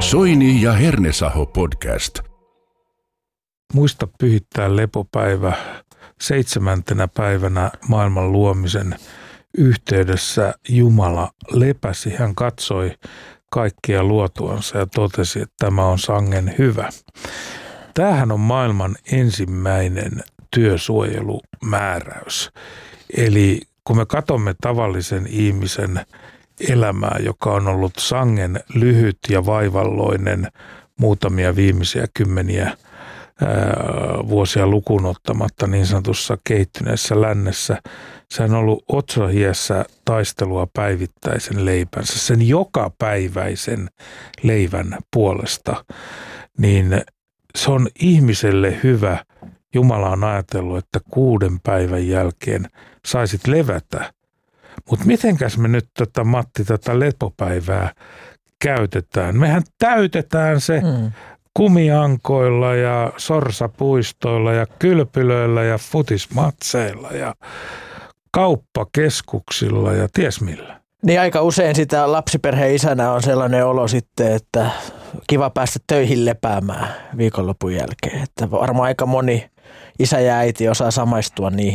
Soini ja Hernesaho podcast. Muista pyhittää lepopäivä 7. päivänä maailman luomisen yhteydessä Jumala lepäsi. Hän katsoi kaikkia luotuansa ja totesi, että tämä on sangen hyvä. Tämähän on maailman ensimmäinen työsuojelumääräys. Eli kun me katsomme tavallisen ihmisen elämää, joka on ollut sangen lyhyt ja vaivalloinen muutamia viimeisiä kymmeniä vuosia lukuun ottamatta niin sanotussa kehittyneessä lännessä. Se on ollut otsahiessä taistelua päivittäisen leipänsä, sen jokapäiväisen leivän puolesta. Niin se on ihmiselle hyvä. Jumala on ajatellut, että 6 päivän jälkeen saisit levätä. Mutta mitenkäs me nyt Matti tätä lepopäivää käytetään? Mehän täytetään se kumiankoilla ja sorsapuistoilla ja kylpylöillä ja futismatseilla ja kauppakeskuksilla ja ties millä. Niin aika usein sitä lapsiperheen isänä on sellainen olo sitten, että kiva päästä töihin lepäämään viikonlopun jälkeen. Että varmaan aika moni isä ja äiti osaa samaistua niihin